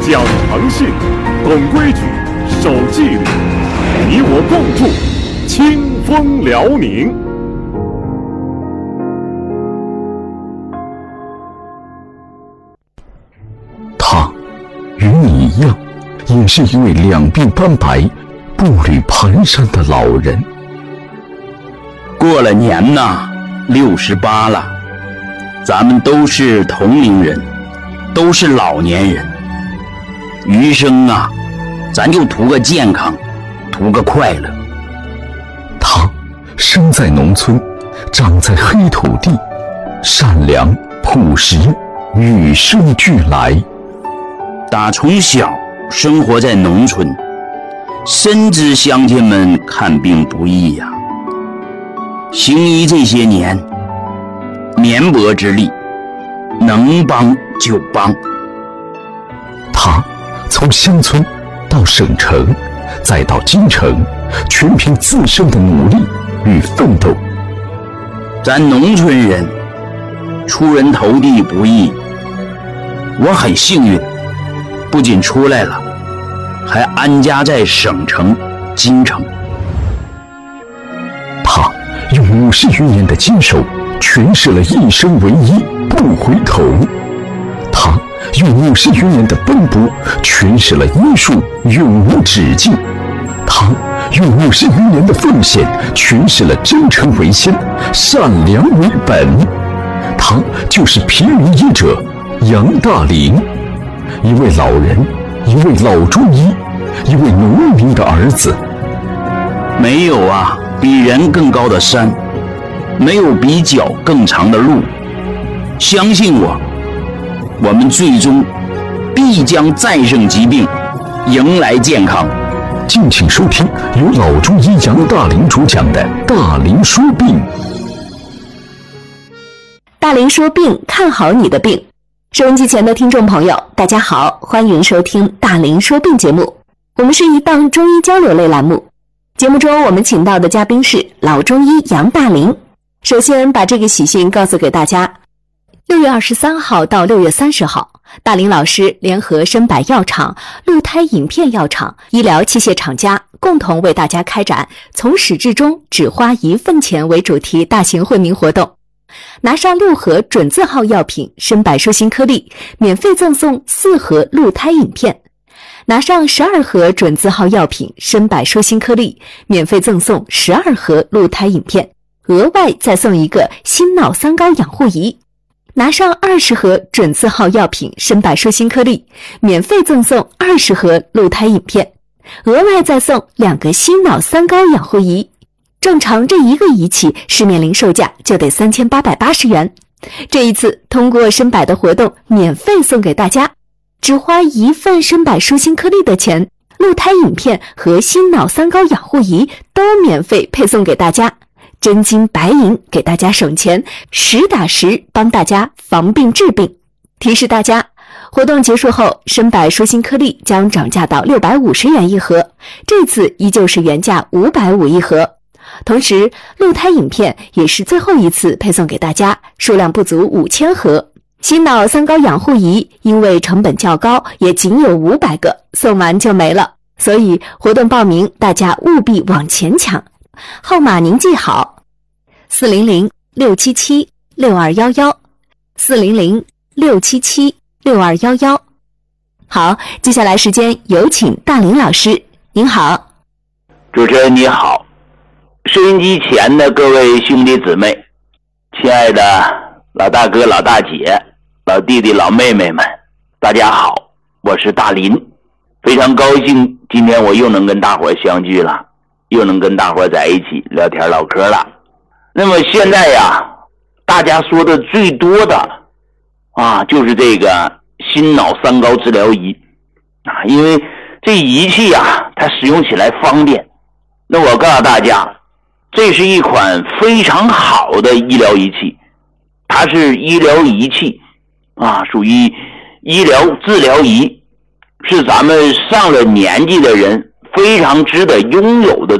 讲诚信，懂规矩，守纪律，你我共筑清风辽宁。 他与你一样，也是一位两鬓斑白、步履蹒跚的老人。 过了年呐，68了，咱们都是同龄人，都是老年人。余生啊，咱就图个健康，图个快乐。 他生在农村，长在黑土地，善良朴实，与生俱来。 打从小生活在农村，深知乡亲们看病不易呀。行医这些年，绵薄之力，能帮就帮。 他从乡村到省城，再到京城，全凭自身的努力与奋斗。 咱农村人出人头地不易，我很幸运，不仅出来了，还安家在省城京城。 他用50余年的坚守诠释了一生为一不回头，他用50余年的奔波诠释了医术永无止境，他用50余年的奉献诠释了真诚为先，善良为本。他就是平民医者杨大林，一位老人，一位老中医，一位农民的儿子。 没有啊比人更高的山，没有比脚更长的路。相信我，我们最终必将战胜疾病，迎来健康。 敬请收听由老中医杨大林主讲的《大林说病》。 大林说病，看好你的病。收音机前的听众朋友，大家好，欢迎收听大林说病节目。我们是一档中医交流类栏目，节目中我们请到的嘉宾是老中医杨大林。首先把这个喜讯告诉给大家，6月23号到6月30号，大林老师联合参百药厂、鹿胎饮片药厂、医疗器械厂家共同为大家开展从始至终只花1分钱为主题大型惠民活动。拿上6盒准字号药品参百舒心颗粒，免费赠送4盒鹿胎饮片；拿上12盒准字号药品参百舒心颗粒，免费赠送12盒鹿胎饮片，额外再送一个心脑三高养护仪；拿上20盒准字号药品参百舒心颗粒，免费赠送20盒鹿胎饮片，额外再送2个心脑三高养护仪。正常这一个仪器市面零售价就得3880元，这一次通过参百的活动免费送给大家，只花1份参百舒心颗粒的钱，鹿胎饮片和心脑三高养护仪都免费配送给大家，真金白银给大家省钱，实打实帮大家防病治病。提示大家，活动结束后，参百舒心颗粒将涨价到650元一盒，这次依旧是原价550一盒。同时鹿胎饮片也是最后一次配送给大家，数量不足5000盒。心脑三高养护仪因为成本较高，也仅有500个，送完就没了，所以活动报名大家务必往前抢。号码您记好：400-677-6211 400-677-6211。好，接下来时间有请大林老师。您好。 主持人你好，收音机前的各位兄弟姊妹，亲爱的老大哥、老大姐、老弟弟、老妹妹们，大家好，我是大林，非常高兴今天我又能跟大伙相聚了，又能跟大伙在一起聊天唠嗑了。那么现在呀，大家说的最多的就是这个心脑三高治疗仪因为这仪器它使用起来方便。那我告诉大家，这是一款非常好的医疗仪器，它是医疗仪器属于医疗治疗仪，是咱们上了年纪的人非常值得拥有的